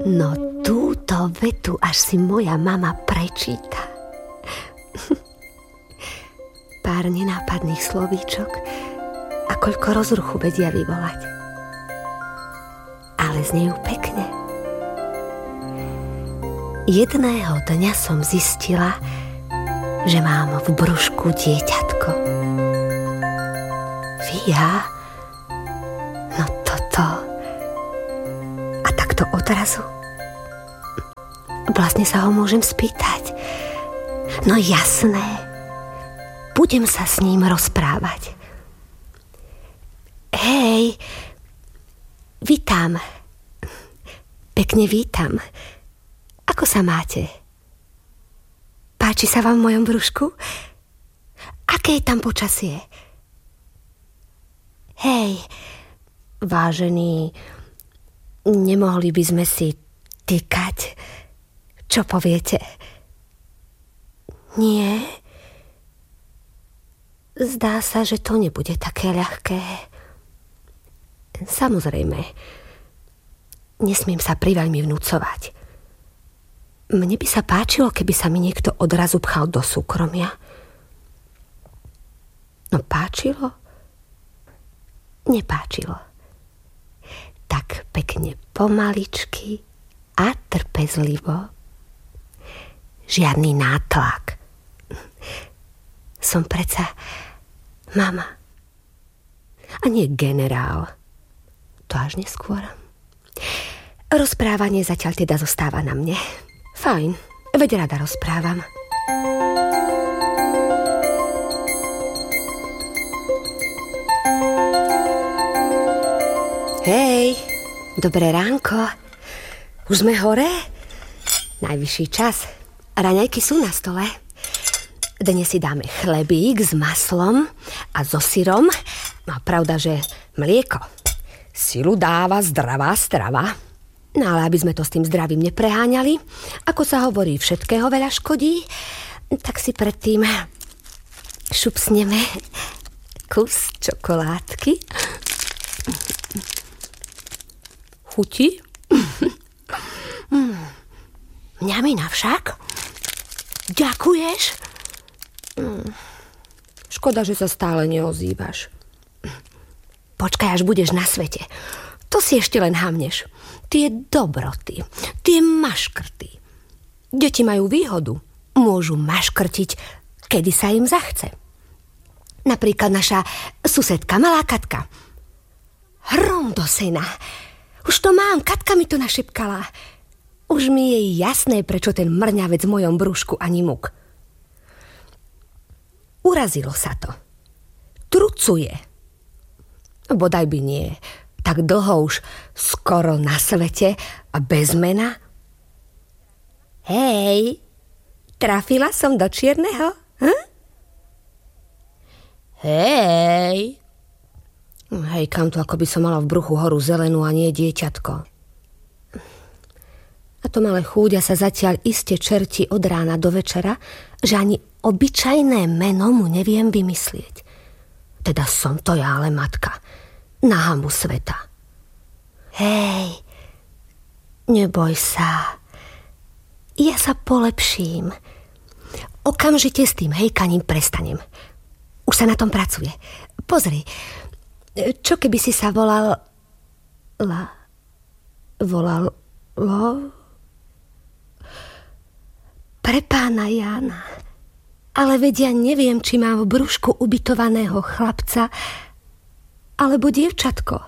No túto vetu až si moja mama prečíta. Pár nenápadných slovíčok a koľko rozruchu vedia vyvolať. Ale znejú pekne. Jedného dňa som zistila, že mám v brúšku dieťatko. Fíha, no toto. A takto odrazu. Vlastne sa ho môžem spýtať. No jasné. Budem sa s ním rozprávať. Hej, vítam. Pekne vítam. Ako sa máte? Páči sa vám v mojom brúšku? Aké je tam počasie? Hej, vážený, nemohli by sme si tykať? Čo poviete? Nie? Zdá sa, že to nebude také ľahké. Samozrejme, nesmiem sa priveľmi vnúcovať. Mne by sa páčilo, keby sa mi niekto odrazu pchal do súkromia. No páčilo? Nepáčilo. Tak pekne pomaličky a trpezlivo. Žiadny nátlak. Som predsa mama. A nie generál. To až neskôr. Rozprávanie zatiaľ teda zostáva na mne. Fajn, veď rada rozprávam. Hej, dobré ránko. Už sme hore? Najvyšší čas. Raňajky sú na stole. Dnes si dáme chlebík s maslom a so syrom. A pravda, že mlieko. Silu dáva zdravá strava. No ale aby sme to s tým zdravím nepreháňali, ako sa hovorí, všetkého veľa škodí, tak si predtým šupsneme kus čokoládky. Chutí? Mňamina však? Ďakuješ? Škoda, že sa stále neozývaš. Počkaj, až budeš na svete. To si ešte len hamneš. Tie dobroty, tie maškrty. Deti majú výhodu. Môžu maškrtiť, kedy sa im zachce. Napríklad naša susedka, malá Katka. Hrom do sena. Už to mám, Katka mi to našepkala. Už mi je jasné, prečo ten mrňavec v mojom brúšku ani muk. Urazilo sa to. Trucuje. Bodaj by nie. Tak dlho už skoro na svete a bez mena? Hej, trafila som do čierneho? Hm? Hej. Hej, kam to, ako by som mala v bruchu horu zelenú a nie dieťatko. A to malé chúďa sa zatiaľ iste čerti od rána do večera, že ani obyčajné meno mu neviem vymyslieť. Teda som to ja, ale matka. Na hanbu sveta. Hej, neboj sa. Ja sa polepším. Okamžite s tým hejkaním prestanem. Už sa na tom pracuje. Pozri, čo keby si sa volalo? Pre pána Jána. Ale veď ja neviem, či mám v brúšku ubytovaného chlapca alebo dievčatko.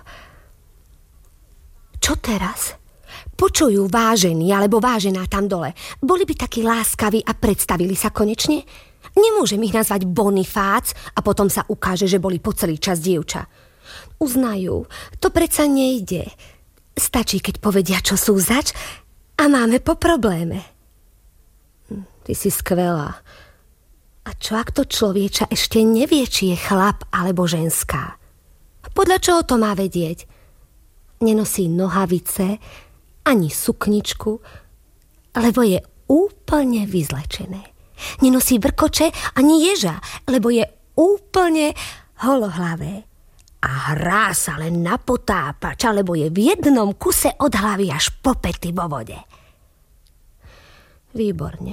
Čo teraz? Počujú vážený alebo vážená tam dole. Boli by takí láskaví a predstavili sa konečne? Nemôžem ich nazvať Bonifác a potom sa ukáže, že boli po celý čas dievča. Uznajú, to predsa nejde. Stačí, keď povedia, čo sú zač a máme po probléme. Ty si skvelá. A čo ak to človeča ešte nevie, či je chlap alebo ženská? Podľa čoho to má vedieť? Nenosí nohavice ani sukničku, lebo je úplne vyzlečené. Nenosí vrkoče ani ježa, lebo je úplne holohlavé. a hrá sa len na potápača, lebo je v jednom kuse od hlavy až po pety vo vode. Výborne.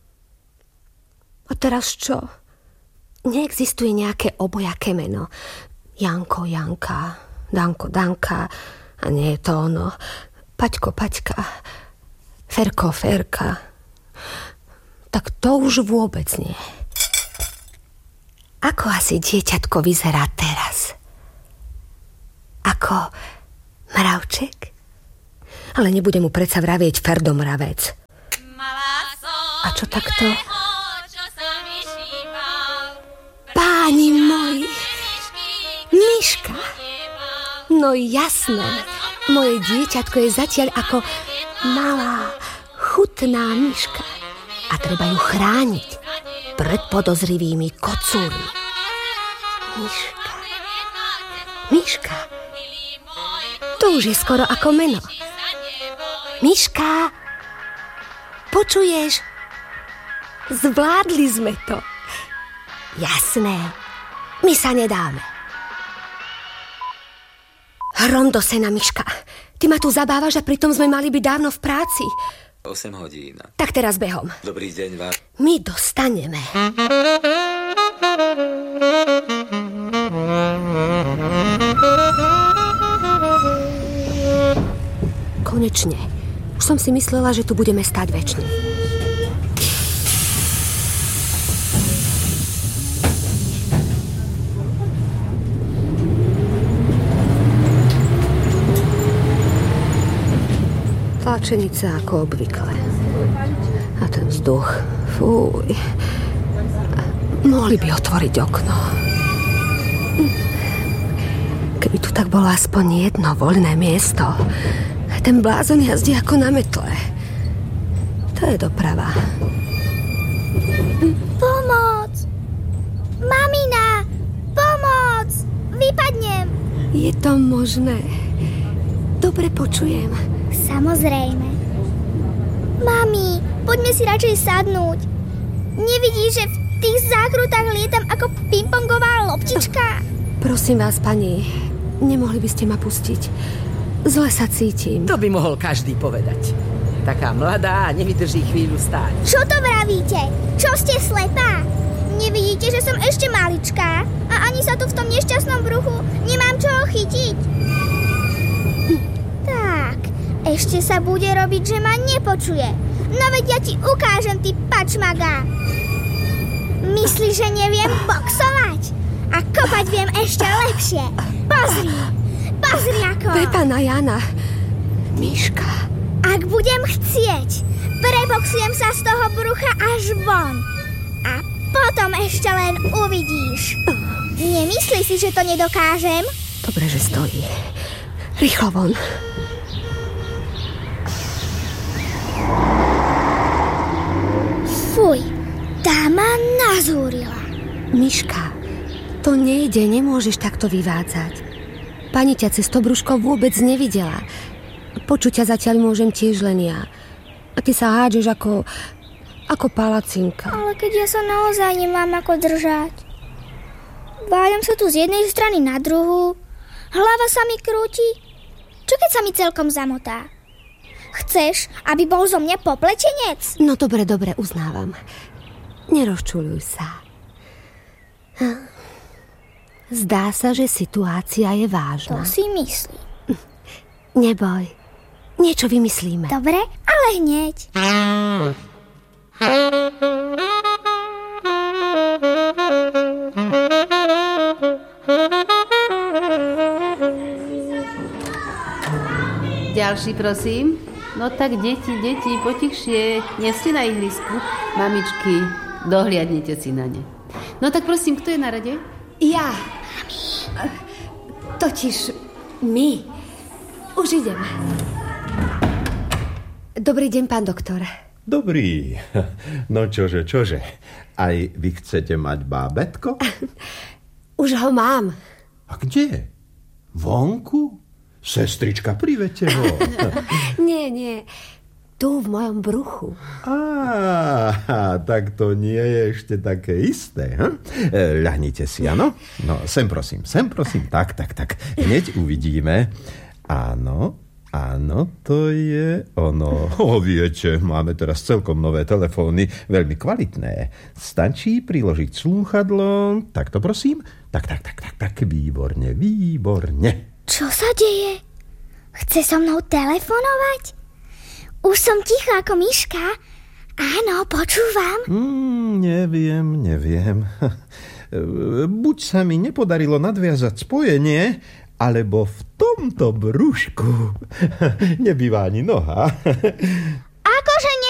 A teraz čo? Neexistuje nejaké obojaké meno. Janko, Janka, Danko, Danka. A nie je to ono. Paťko, Paťka. Ferko, Ferka. Tak to už vôbec nie. Ako asi dieťatko vyzerá teraz? Ako mravček? Ale nebude mu predsa vravieť Ferdo mravec. A čo takto? Páni moji, Miška. No jasné, moje dieťatko je zatiaľ ako malá, chutná Miška. A treba ju chrániť pred podozrivými kocúrmi. Miška. Miška. To už je skoro ako meno. Miška. Počuješ? Zvládli sme to. Jasné, my sa nedáme. Hrom do sena, Miška. Ty ma tu zabávaš a pritom sme mali byť dávno v práci. 8 hodín. Tak teraz behom. Dobrý deň vám. My dostaneme. Konečne. Už som si myslela, že tu budeme stáť večne. Tlačenica ako obvykle. A ten vzduch. Fúj. Mohli by otvoriť okno. Keby tu tak bolo aspoň jedno voľné miesto. Ten blázon jazdí ako na metle. To je doprava. Pomoc! Mamina! Pomoc! Vypadnem! Je to možné. Dobre počujem. Samozrejme. Mami, poďme si radšej sadnúť. Nevidíš, že v tých zákrutách lietam ako pingpongová loptička? Prosím vás, pani, nemohli by ste ma pustiť? Zle sa cítim. To by mohol každý povedať. Taká mladá nevydrží chvíľu stáť. Čo to vravíte? Čo ste slepá? Nevidíte, že som ešte maličká a ani sa tu v tom nešťastnom bruchu nemám čoho chytiť? Tak, ešte sa bude robiť, že ma nepočuje. No veď ja ti ukážem, ty pačmaga. Myslíš, že neviem boxovať? A kopať viem ešte lepšie. Pozri! Pozri ako! Pepana Jana. Miška. Ak budem chcieť, preboxujem sa z toho brucha až von. A potom ešte len uvidíš. Nemyslíš si, že to nedokážem? Dobre, že stojí. Rýchlo von. Fuj, tá ma nazúrila. Miška, to nejde, nemôžeš takto vyvádzať. Pani ťa cez to brúško vôbec nevidela. Počuť ťa zatiaľ môžem tiež len ja. A ty sa hádžeš ako palacinka. Ale keď ja sa naozaj nemám ako držať. Váľam sa tu z jednej strany na druhú. Hlava sa mi krúti. Čo keď sa mi celkom zamotá? Chceš, aby bol zo mňa popletenec? No dobre, uznávam. Nerozčuľuj sa. Zdá sa, že situácia je vážna. To si myslí. Neboj, niečo vymyslíme. Dobre, ale hneď. Ďalší, prosím. No tak, deti, potichšie. Nie ste na ihrisku. Mamičky, dohliadnite si na ne. No tak prosím, kto je na rade? Ja. Totiž my. Už idem. Dobrý deň, pán doktor. Dobrý. No čože. Aj vy chcete mať bábätko? Už ho mám. A kde? Vonku? Sestrička, privete ho. Nie. Tu v mojom bruchu. Tak to nie je ešte také isté. Ľahnite si, áno? No, sem prosím. Tak. Hneď uvidíme. Áno, to je ono. Viete, máme teraz celkom nové telefóny, veľmi kvalitné. Stačí priložiť slúchadlo. Takto prosím. Tak, výborne. Čo sa deje? Chce so mnou telefonovať? Už som ticho ako myška. Áno, počúvam. Neviem. Buď sa mi nepodarilo nadviazať spojenie, alebo v tomto brúšku nebýva ani noha. Akože